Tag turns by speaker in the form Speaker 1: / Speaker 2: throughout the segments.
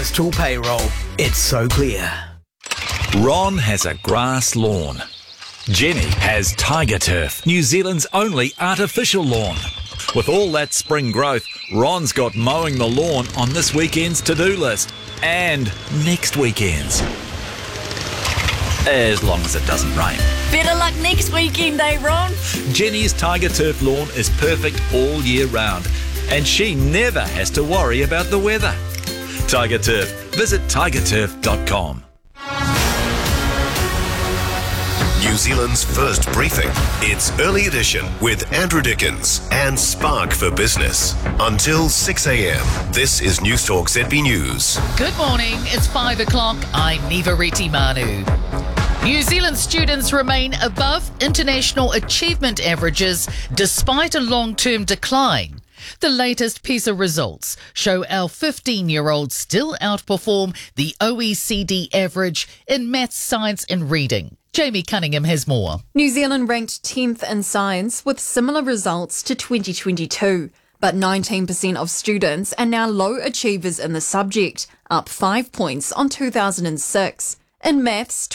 Speaker 1: Bristol Payroll. It's so clear.
Speaker 2: Ron has a grass lawn. Jenny has Tiger Turf, New Zealand's only artificial lawn. With all that spring growth, Ron's got mowing the lawn on this weekend's to-do list. And next weekend's. As long as it doesn't rain.
Speaker 3: Better luck next weekend, Ron?
Speaker 2: Jenny's Tiger Turf lawn is perfect all year round, and she never has to worry about the weather. Tiger Turf. Visit tigerturf.com.
Speaker 4: New Zealand's first briefing. It's Early Edition with Andrew Dickens and Spark for Business. Until 6 a.m, this is Newstalk ZB News.
Speaker 5: Good morning, it's 5 o'clock. I'm Niva Retimanu. New Zealand students remain above international achievement averages despite a long-term decline. The latest PISA results show our 15-year-olds still outperform the OECD average in maths, science and reading. Jamie Cunningham has more.
Speaker 6: New Zealand ranked 10th in science with similar results to 2022, but 19% of students are now low achievers in the subject, up 5 points on 2006. In maths,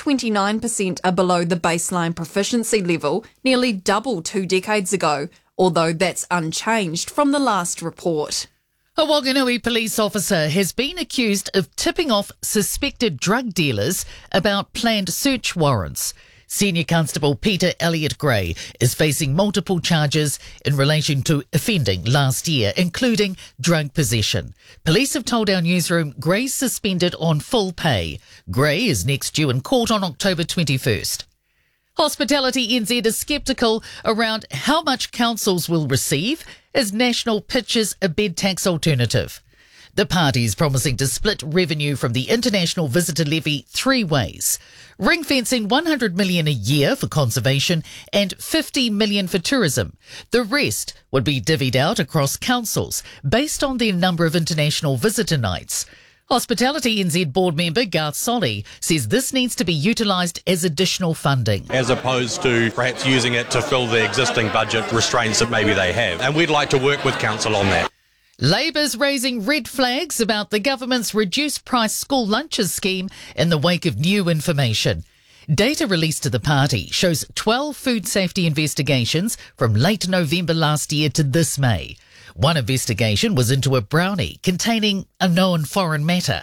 Speaker 6: 29% are below the baseline proficiency level, nearly double 2 decades ago, although that's unchanged from the last report.
Speaker 5: A Whanganui police officer has been accused of tipping off suspected drug dealers about planned search warrants. Senior Constable Peter Elliott Gray is facing multiple charges in relation to offending last year, including drug possession. Police have told our newsroom Gray's suspended on full pay. Gray is next due in court on October 21st. Hospitality NZ is sceptical around how much councils will receive as National pitches a bed tax alternative. The party is promising to split revenue from the international visitor levy 3 ways, ring-fencing $100 million a year for conservation and $50 million for tourism. The rest would be divvied out across councils based on the number of international visitor nights. Hospitality NZ board member Garth Solly says this needs to be utilised as additional funding,
Speaker 7: as opposed to perhaps using it to fill the existing budget restraints that maybe they have. And we'd like to work with council on that.
Speaker 5: Labour's raising red flags about the government's reduced price school lunches scheme in the wake of new information. Data released to the party shows 12 food safety investigations from late November last year to this May. One investigation was into a brownie containing a known foreign matter.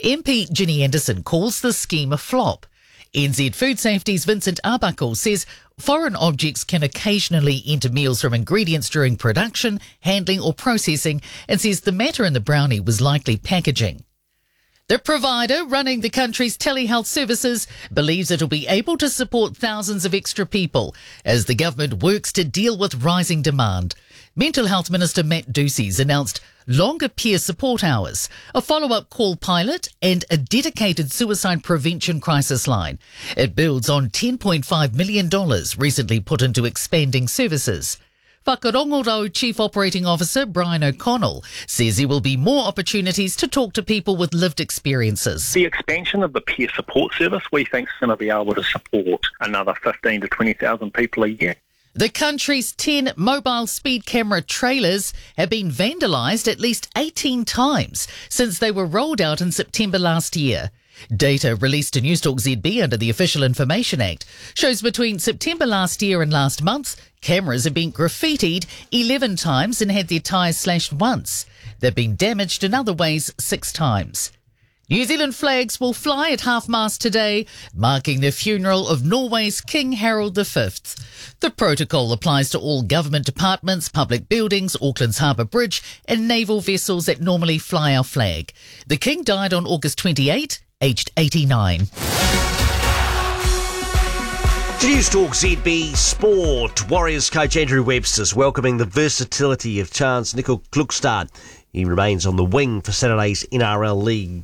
Speaker 5: MP Ginny Anderson calls the scheme a flop. NZ Food Safety's Vincent Arbuckle says foreign objects can occasionally enter meals from ingredients during production, handling or processing, and says the matter in the brownie was likely packaging. The provider running the country's telehealth services believes it'll be able to support thousands of extra people as the government works to deal with rising demand. Mental Health Minister Matt Ducey's announced longer peer support hours, a follow-up call pilot and a dedicated suicide prevention crisis line. It builds on $10.5 million recently put into expanding services. Whakarongorau Chief Operating Officer Brian O'Connell says there will be more opportunities to talk to people with lived experiences.
Speaker 8: The expansion of the peer support service we think is going to be able to support another 15 to 20,000 people a year.
Speaker 5: The country's 10 mobile speed camera trailers have been vandalised at least 18 times since they were rolled out in September last year. Data released to Newstalk ZB under the Official Information Act shows between September last year and last month, cameras have been graffitied 11 times and had their tyres slashed once. They've been damaged in other ways 6 times. New Zealand flags will fly at half-mast today, marking the funeral of Norway's King Harold V. The protocol applies to all government departments, public buildings, Auckland's Harbour Bridge and naval vessels that normally fly our flag. The King died on August 28, aged 89.
Speaker 9: Newstalk ZB Sport. Warriors coach Andrew Webster's welcoming the versatility of Chance Nickel Klukstad. He remains on the wing for Saturday's NRL League